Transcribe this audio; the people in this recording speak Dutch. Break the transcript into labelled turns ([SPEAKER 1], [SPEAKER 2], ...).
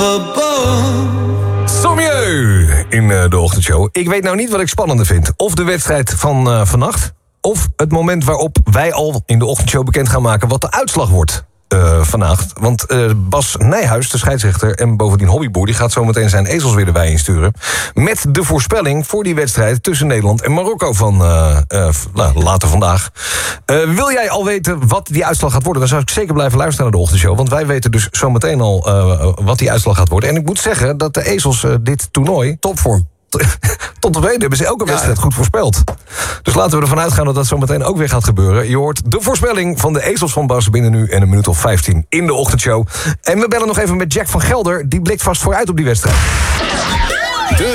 [SPEAKER 1] Sommieu in de ochtendshow. Ik weet nou niet wat ik spannender vind. Of de wedstrijd van vannacht, of het moment waarop wij al in de ochtendshow bekend gaan maken wat de uitslag wordt vannacht. Want Bas Nijhuis, de scheidsrechter en bovendien hobbyboer, die gaat zometeen zijn ezels weer de wei insturen met de voorspelling voor die wedstrijd tussen Nederland en Marokko van later vandaag. Wil jij al weten wat die uitslag gaat worden? Dan zou ik zeker blijven luisteren naar de ochtendshow, want wij weten dus zometeen al wat die uitslag gaat worden. En ik moet zeggen dat de ezels dit toernooi topvorm. Tot op heden hebben ze elke wedstrijd goed voorspeld. Dus laten we ervan uitgaan dat dat zometeen ook weer gaat gebeuren. Je hoort de voorspelling van de ezels van Bas binnen nu en een minuut of 15 in de ochtendshow. En we bellen nog even met Jack van Gelder. Die blikt vast vooruit op die wedstrijd.